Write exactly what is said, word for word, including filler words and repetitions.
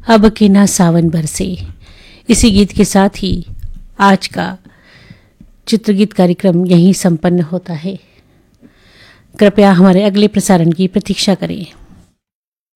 अब के ना सावन बरसे। इसी गीत के साथ ही आज का चित्रगीत कार्यक्रम यहीं संपन्न होता है। कृपया हमारे अगले प्रसारण की प्रतीक्षा करें।